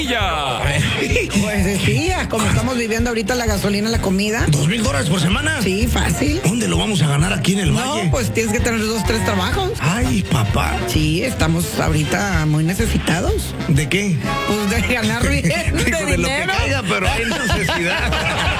Pues decía, como estamos viviendo ahorita la gasolina, la comida. $2,000 por semana. Sí, fácil. ¿Dónde lo vamos a ganar aquí en el Valle? No, pues tienes que tener 2, 3 trabajos. Ay, papá. Sí, estamos ahorita muy necesitados. ¿De qué? Pues de ganar bien, de Digo, de lo que dinero. caiga, pero hay necesidad.